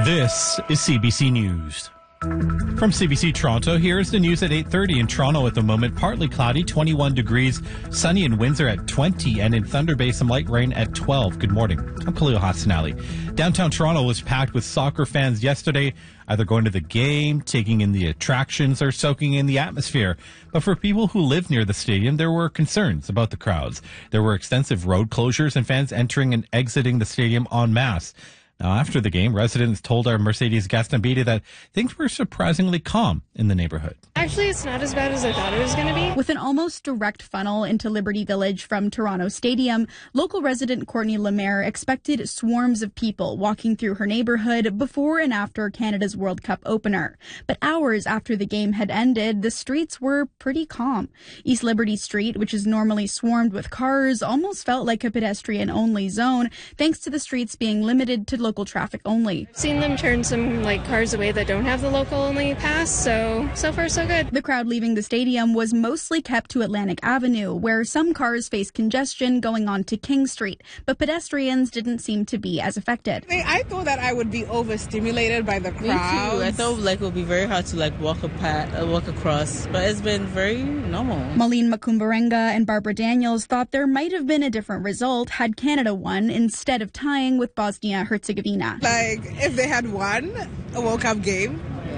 This is CBC News. From CBC Toronto, here's the news at 8:30 in Toronto at the moment. Partly cloudy, 21 degrees, sunny in Windsor at 20, and in Thunder Bay, some light rain at 12. Good morning. I'm Khalil Hassanali. Downtown Toronto was packed with soccer fans yesterday, either going to the game, taking in the attractions, or soaking in the atmosphere. But for people who live near the stadium, there were concerns about the crowds. There were extensive road closures and fans entering and exiting the stadium en masse. Now, after the game, residents told our Mercedes Gastambide that things were surprisingly calm in the neighborhood. Actually, it's not as bad as I thought it was going to be. With an almost direct funnel into Liberty Village from Toronto Stadium, local resident Courtney Lemaire expected swarms of people walking through her neighborhood before and after Canada's World Cup opener. But hours after the game had ended, the streets were pretty calm. East Liberty Street, which is normally swarmed with cars, almost felt like a pedestrian-only zone, thanks to the streets being limited to local traffic only. I've seen them turn some cars away that don't have the local only pass, so far so good. The crowd leaving the stadium was mostly kept to Atlantic Avenue, where some cars faced congestion going on to King Street, but pedestrians didn't seem to be as affected. I thought that I would be overstimulated by the crowd. Me too. I thought it would be very hard to walk across, but it's been very normal. Malene Makumbarenga and Barbara Daniels thought there might have been a different result had Canada won instead of tying with Bosnia-Herzegovina. If they had won a World Cup game,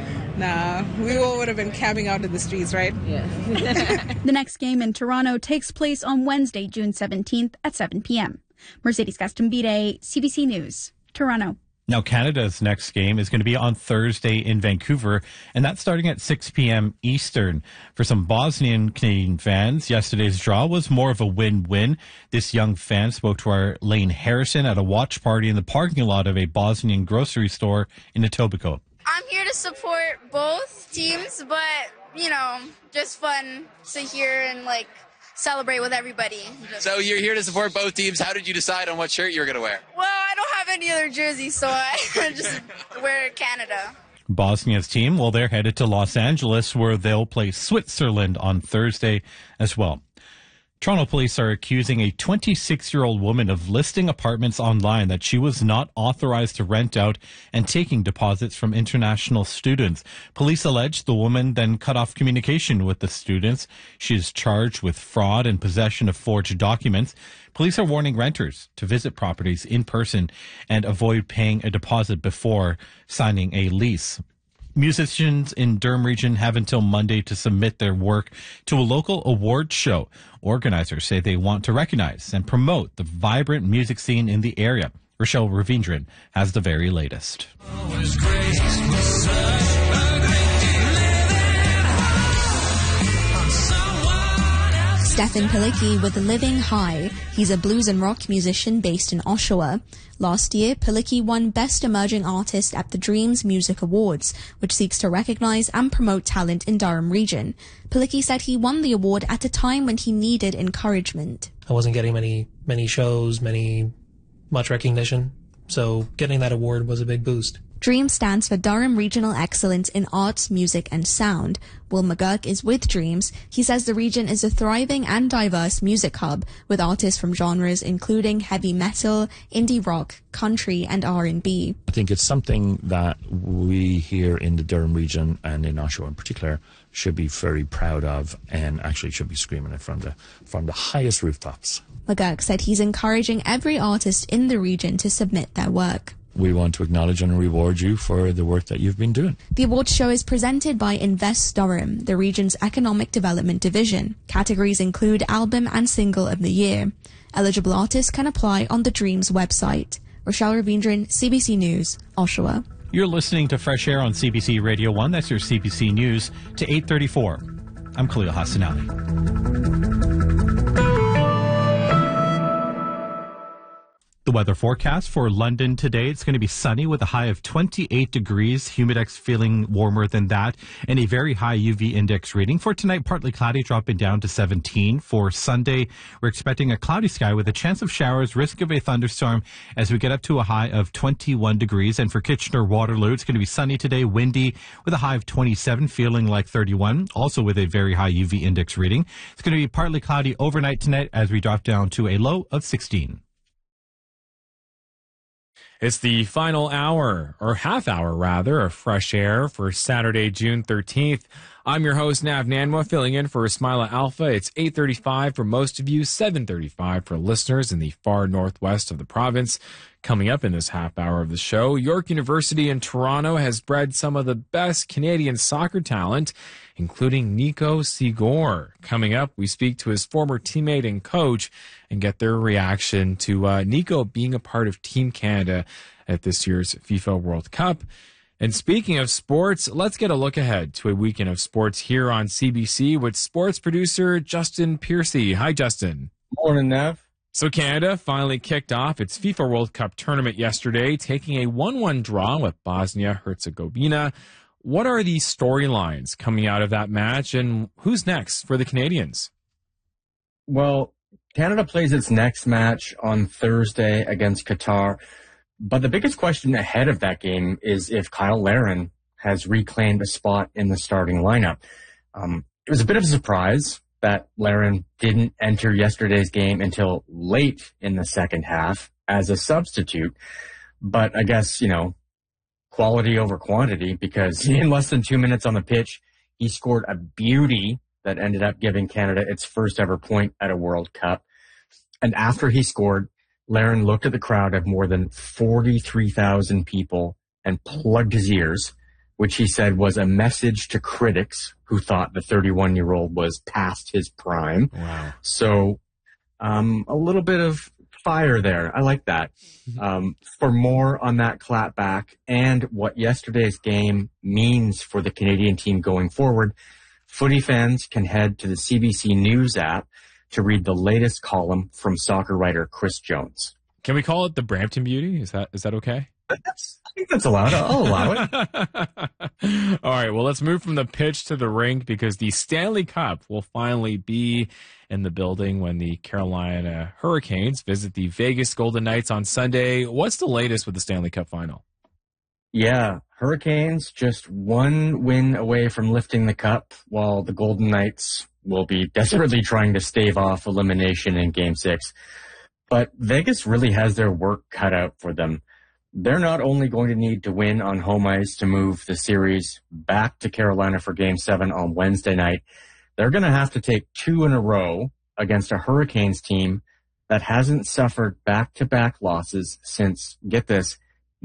we all would have been camping out in the streets, right? Yeah. The next game in Toronto takes place on Wednesday, June 17th at 7 p.m. Mercedes Gastambide, CBC News, Toronto. Now, Canada's next game is going to be on Thursday in Vancouver, and that's starting at 6 p.m. Eastern. For some Bosnian Canadian fans, yesterday's draw was more of a win-win. This young fan spoke to our Lane Harrison at a watch party in the parking lot of a Bosnian grocery store in Etobicoke. I'm here to support both teams, but, just fun to hear and, celebrate with everybody. So you're here to support both teams. How did you decide on what shirt you're going to wear? Well, I don't have any other jerseys, so I just wear Canada. Bosnia's team, well, they're headed to Los Angeles, where they'll play Switzerland on Thursday as well. Toronto police are accusing a 26-year-old woman of listing apartments online that she was not authorized to rent out and taking deposits from international students. Police allege the woman then cut off communication with the students. She is charged with fraud and possession of forged documents. Police are warning renters to visit properties in person and avoid paying a deposit before signing a lease. Musicians in Durham Region have until Monday to submit their work to a local awards show. Organizers say they want to recognize and promote the vibrant music scene in the area. Rochelle Ravindran has the very latest. Stefan Pilecki with Living High. He's a blues and rock musician based in Oshawa. Last year, Pilecki won Best Emerging Artist at the Dreams Music Awards, which seeks to recognize and promote talent in Durham Region. Pilecki said he won the award at a time when he needed encouragement. I wasn't getting many shows, much recognition, so getting that award was a big boost. DREAM stands for Durham Regional Excellence in Arts, Music and Sound. Will McGurk is with DREAMS. He says the region is a thriving and diverse music hub with artists from genres including heavy metal, indie rock, country and R&B. I think it's something that we here in the Durham region and in Oshawa in particular should be very proud of and actually should be screaming it from the highest rooftops. McGurk said he's encouraging every artist in the region to submit their work. We want to acknowledge and reward you for the work that you've been doing. The awards show is presented by Invest Durham, the region's economic development division. Categories include Album and Single of the Year. Eligible artists can apply on the Dreams website. Rochelle Ravindran, CBC News, Oshawa. You're listening to Fresh Air on CBC Radio 1. That's your CBC News to 8:34. I'm Khalil Hassanali. The weather forecast for London today, it's going to be sunny with a high of 28 degrees, humidex feeling warmer than that, and a very high UV index reading. For tonight, partly cloudy, dropping down to 17. For Sunday, we're expecting a cloudy sky with a chance of showers, risk of a thunderstorm as we get up to a high of 21 degrees. And for Kitchener-Waterloo, it's going to be sunny today, windy with a high of 27, feeling like 31, also with a very high UV index reading. It's going to be partly cloudy overnight tonight as we drop down to a low of 16. It's the final hour, or half hour rather, of Fresh Air for Saturday, June 13th. I'm your host, Nav Nanwa, filling in for Ismaila Alpha. It's 8:35 for most of you, 7:35 for listeners in the far northwest of the province. Coming up in this half hour of the show, York University in Toronto has bred some of the best Canadian soccer talent, including Nico Sigor. Coming up, we speak to his former teammate and coach and get their reaction to Nico being a part of Team Canada at this year's FIFA World Cup. And speaking of sports, let's get a look ahead to a weekend of sports here on CBC with sports producer Justin Piercy. Hi, Justin. Morning, Nav. So Canada finally kicked off its FIFA World Cup tournament yesterday, taking a 1-1 draw with Bosnia-Herzegovina. What are the storylines coming out of that match, and who's next for the Canadians? Well, Canada plays its next match on Thursday against Qatar, but the biggest question ahead of that game is if Kyle Larin has reclaimed a spot in the starting lineup. It was a bit of a surprise that Larin didn't enter yesterday's game until late in the second half as a substitute. But I guess, quality over quantity, because in less than 2 minutes on the pitch, he scored a beauty that ended up giving Canada its first ever point at a World Cup. And after he scored, Larin looked at the crowd of more than 43,000 people and plugged his ears, which he said was a message to critics who thought the 31-year-old was past his prime. Wow. So a little bit of fire there. I like that. For more on that clapback and what yesterday's game means for the Canadian team going forward, footy fans can head to the CBC News app to read the latest column from soccer writer Chris Jones. Can we call it the Brampton Beauty? Is that okay? I think that's allowed. I'll allow it. All right, well, let's move from the pitch to the rink because the Stanley Cup will finally be in the building when the Carolina Hurricanes visit the Vegas Golden Knights on Sunday. What's the latest with the Stanley Cup final? Yeah, Hurricanes just one win away from lifting the cup, while the Golden Knights will be desperately trying to stave off elimination in Game 6. But Vegas really has their work cut out for them. They're not only going to need to win on home ice to move the series back to Carolina for Game 7 on Wednesday night, they're going to have to take 2 in a row against a Hurricanes team that hasn't suffered back-to-back losses since, get this,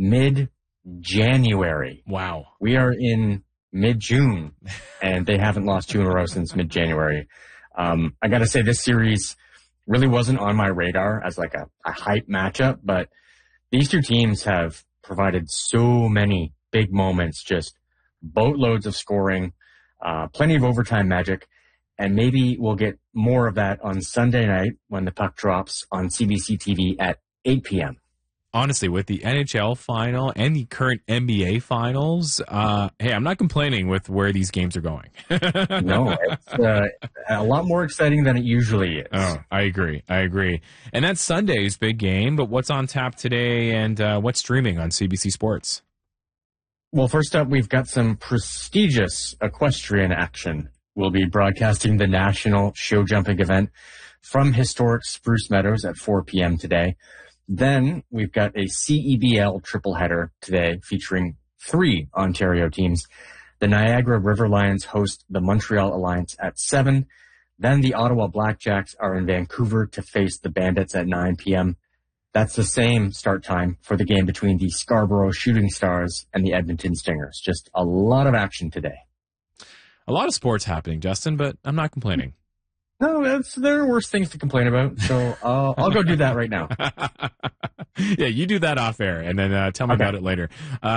mid-January. Wow. We are in mid-June, and they haven't lost 2 in a row since mid-January. I got to say, this series really wasn't on my radar as like a hype matchup, but these two teams have provided so many big moments, just boatloads of scoring, plenty of overtime magic, and maybe we'll get more of that on Sunday night when the puck drops on CBC TV at 8 p.m. Honestly, with the NHL final and the current NBA finals, hey, I'm not complaining with where these games are going. No, it's a lot more exciting than it usually is. Oh, I agree. And that's Sunday's big game, but what's on tap today and what's streaming on CBC Sports? Well, first up, we've got some prestigious equestrian action. We'll be broadcasting the national show jumping event from historic Spruce Meadows at 4 p.m. today. Then we've got a CEBL triple header today featuring 3 Ontario teams. The Niagara River Lions host the Montreal Alliance at 7. Then the Ottawa Blackjacks are in Vancouver to face the Bandits at 9 p.m. That's the same start time for the game between the Scarborough Shooting Stars and the Edmonton Stingers. Just a lot of action today. A lot of sports happening, Justin, but I'm not complaining. No, there are worse things to complain about, so I'll go do that right now. Yeah, you do that off air, and then tell me about it later.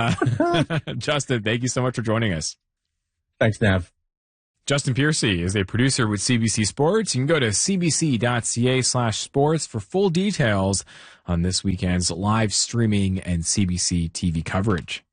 Justin, thank you so much for joining us. Thanks, Nav. Justin Piercy is a producer with CBC Sports. You can go to cbc.ca/sports for full details on this weekend's live streaming and CBC TV coverage.